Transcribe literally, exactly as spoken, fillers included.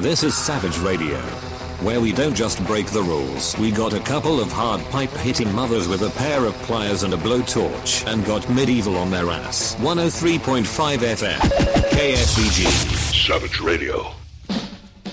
This is Savage Radio, where we don't just break the rules. We got a couple of hard pipe-hitting mothers with a pair of pliers and a blowtorch and got medieval on their ass. one oh three point five F M, K S E G. Savage Radio.